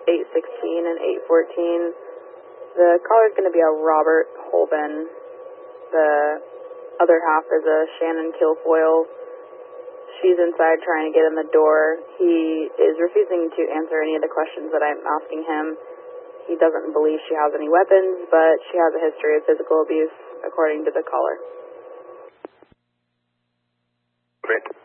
816 and 814. The caller is going to be a Robert Holben. The other half is a Shannon Kilfoyle. She's inside trying to get in the door. He is refusing to answer any of the questions that I'm asking him. He doesn't believe she has any weapons, but she has a history of physical abuse, according to the caller. Okay.